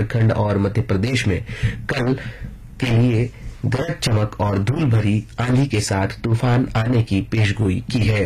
झारखंड और मध्य प्रदेश में कल के लिए गरज चमक और धूल भरी आंधी के साथ तूफान आने की पेशगोई की है।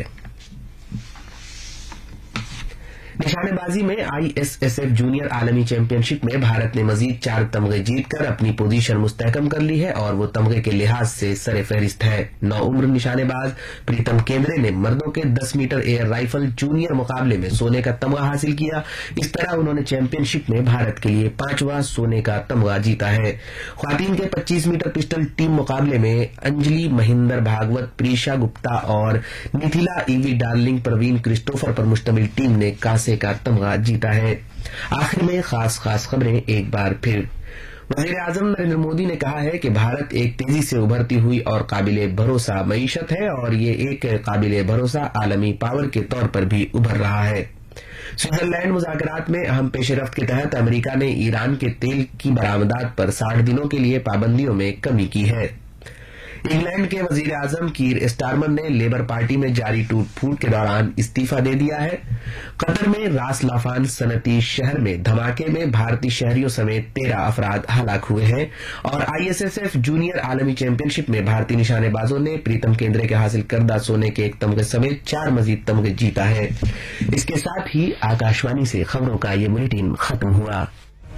निशानेबाजी में आईएसएसएफ जूनियर आलमी चैंपियनशिप में भारत ने मजीद 4 तमगे जीतकर अपनी पोजीशन मुस्तहकम कर ली है और वो तमगे के लिहाज से सरे फहरिस्त है। नौउम्र निशानेबाज प्रीतम केंद्रे ने मर्दों के 10 मीटर एयर राइफल जूनियर मुकाबले में सोने का तमगा हासिल किया। इस तरह उन्होंने चैंपियनशिप में भारत के लिए 5वां सोने का तमगा जीता है। ख्वातीन के 25 मीटर पिस्टल टीम मुकाबले में अंजलि महिंदर भागवत, प्रीशा गुप्ता और Mithila EV darling Praveen Christopher पर मुश्तमिल टीम ने कांसे का तमगा जीता है। आखिर में खास खबरें एक बार फिर। वजीर आजम नरेंद्र मोदी ने कहा है कि भारत एक तेजी से उभरती हुई और काबिले भरोसा मईशत है और ये एक काबिले भरोसा आलमी पावर के तौर पर भी उभर रहा है। स्विट्जरलैंड मुज़ाकरात में अहम पेशरफ्त के तहत अमेरिका ने ईरान के तेल की बरामदात पर 60 दिनों के लिए पाबंदियों में कमी की है। इंग्लैंड के वजीर आजम कीर स्टारमर ने लेबर पार्टी में जारी टूट फूट के दौरान इस्तीफा दे दिया है। कतर में रास लाफान सनती शहर में धमाके में भारतीय शहरियों समेत 13 अफराद हलाक हुए हैं और आईएसएसएफ जूनियर आलमी चैंपियनशिप में भारतीय निशानेबाजों ने प्रीतम केंद्रे के हासिल करदा सोने के 1 तमगे समेत 4 मजीद तमगे जीता है। इसके साथ ही आकाशवाणी से खबरों का ये बुलेटिन खत्म हुआ।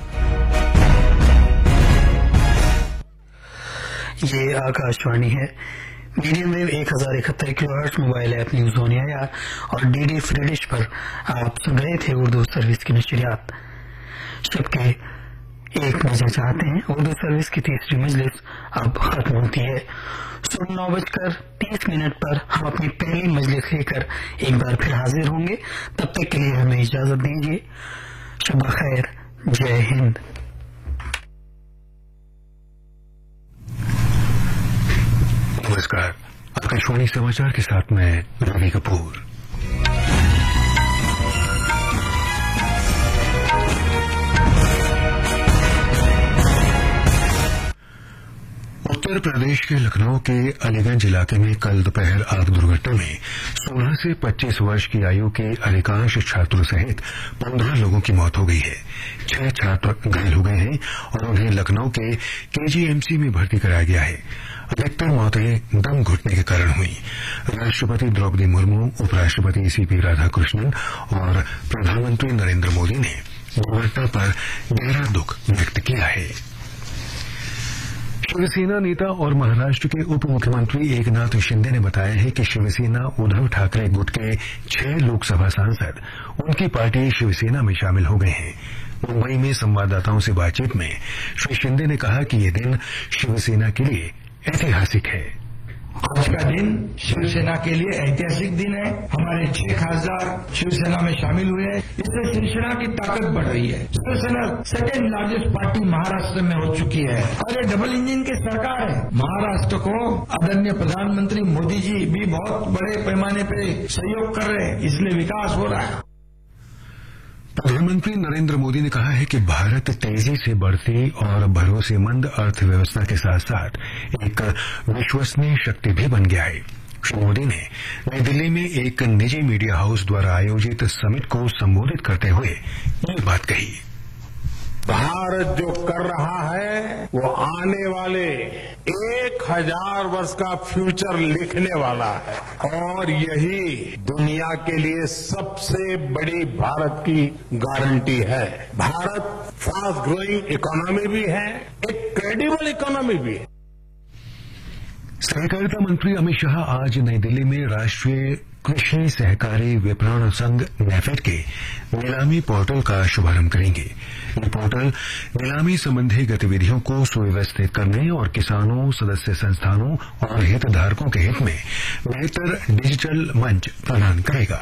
ये आकाशवाणी है। Medium wave 1071 kilohertz mobile app news on air और डीडी फ्री डिश पर आप सुन रहे थे उर्दू सर्विस की नशरियात। शब के 1 बजे चाहते हैं। उर्दू सर्विस की तीसरी मजलिस अब खत्म होती है। सुबह 9:30 पर हम अपनी पहली मजलिस लेकर एक बार फिर हाजिर होंगे। तब तक के लिए हमें इजाजत दीजिए। शब खैर, जय हिंद। नमस्कार, आकाशवाणी समाचार के साथ मैं रवि कपूर। उत्तर प्रदेश के लखनऊ के अलीगंज इलाके में कल दोपहर आग दुर्घटना में 16 से 25 वर्ष की आयु के अधिकांश छात्रों सहित 15 लोगों की मौत हो गई है। 6 छात्र घायल हो गए हैं और उन्हें लखनऊ के केजीएमसी में भर्ती कराया गया है। अधिकतर मौतें दम घुटने के कारण हुई। राष्ट्रपति द्रौपदी मुर्मू, उपराष्ट्रपति सीपी राधाकृष्णन और प्रधानमंत्री नरेंद्र मोदी ने दुर्घटना पर गहरा दुख व्यक्त किया है। शिवसेना नेता और महाराष्ट्र के उप मुख्यमंत्री एकनाथ शिंदे ने बताया है कि शिवसेना उद्धव ठाकरे गुट के 6 लोकसभा सांसद उनकी पार्टी शिवसेना में शामिल हो गए हैं। मुंबई में संवाददाताओं से बातचीत में श्री शिंदे ने कहा कि ये दिन शिवसेना के लिए ऐतिहासिक है। आज का दिन शिवसेना के लिए ऐतिहासिक दिन है। हमारे 6 खासदार शिवसेना में शामिल हुए हैं। इससे शिवसेना की ताकत बढ़ रही है। Shiv Sena second largest party Maharashtra में हो चुकी है और ये डबल इंजन की सरकार है। महाराष्ट्र को आदरणीय प्रधानमंत्री मोदी जी भी बहुत बड़े पैमाने पे सहयोग कर रहे हैं, इसलिए विकास हो रहा है। प्रधानमंत्री नरेंद्र मोदी ने कहा है कि भारत तेजी से बढ़ती और भरोसेमंद अर्थव्यवस्था के साथ साथ एक विश्वसनीय शक्ति भी बन गया है। श्री मोदी ने नई दिल्ली में एक निजी मीडिया हाउस द्वारा आयोजित समिट को संबोधित करते हुए ये बात कही। भारत जो कर रहा है वो आने वाले 1000 वर्ष का फ्यूचर लिखने वाला है और यही दुनिया के लिए सबसे बड़ी भारत की गारंटी है। भारत फास्ट ग्रोइंग इकोनॉमी भी है, एक क्रेडिबल इकोनॉमी भी है। सहकारिता मंत्री अमित शाह आज नई दिल्ली में राष्ट्रीय कृषि सहकारी विपणन संघ नेफेड के नीलामी पोर्टल का शुभारंभ करेंगे। ये पोर्टल नीलामी संबंधी गतिविधियों को सुव्यवस्थित करने और किसानों, सदस्य संस्थानों और हितधारकों के हित में बेहतर डिजिटल मंच प्रदान करेगा।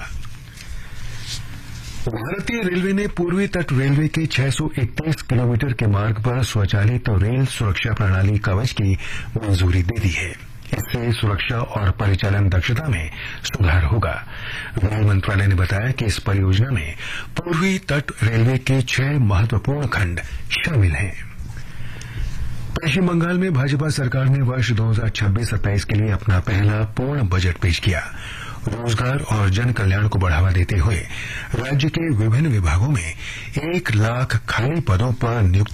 भारतीय रेलवे ने पूर्वी तट रेलवे के 631 किलोमीटर के मार्ग पर स्वचालित रेल सुरक्षा प्रणाली कवच की मंजूरी दे दी है। इससे सुरक्षा और परिचालन दक्षता में सुधार होगा। रेल मंत्रालय ने बताया कि इस परियोजना में पूर्वी तट रेलवे के 6 महत्वपूर्ण खंड शामिल हैं। पश्चिम बंगाल में भाजपा सरकार ने वर्ष 2026-27 के लिए अपना पहला पूर्ण बजट पेश किया। रोजगार और जन कल्याण को बढ़ावा देते हुए राज्य के विभिन्न विभागों में 1 लाख खाली पदों पर नियुक्त